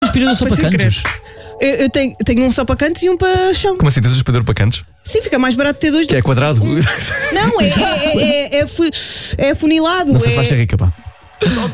aspirador só Foi para sem cantos? Eu tenho um só para cantos e um para chão. Como assim? Tens um aspirador para cantos? Sim, fica mais barato ter dois. Que é quadrado? Não, é afunilado. Não sei se vais ser rica, pá.